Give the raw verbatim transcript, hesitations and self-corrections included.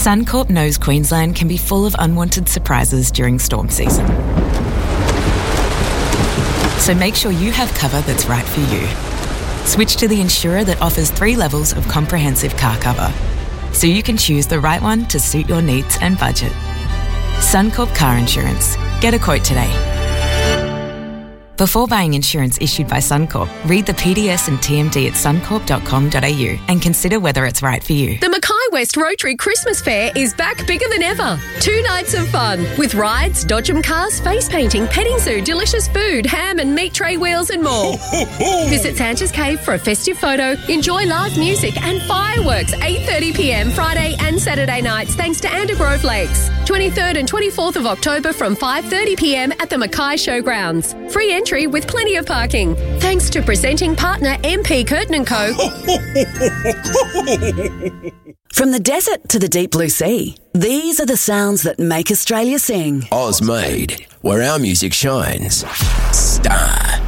Suncorp knows Queensland can be full of unwanted surprises during storm season. So make sure you have cover that's right for you. Switch to the insurer that offers three levels of comprehensive car cover, so you can choose the right one to suit your needs and budget. Suncorp Car Insurance. Get a quote today. Before buying insurance issued by Suncorp, read the P D S and T M D at suncorp dot com dot a u and consider whether it's right for you. The Mackay West Rotary Christmas Fair is back bigger than ever. Two nights of fun with rides, dodgem cars, face painting, petting zoo, delicious food, ham and meat tray wheels and more. Visit Santa's Cave for a festive photo, enjoy live music and fireworks eight thirty p m Friday and Saturday nights thanks to Andergrove Lakes. twenty-third and twenty-fourth of October from five thirty p m at the Mackay Showgrounds. Free entry with plenty of parking. Thanks to presenting partner M P Curtin and Co. From the desert to the deep blue sea, these are the sounds that make Australia sing. Oz Made, where our music shines. Star.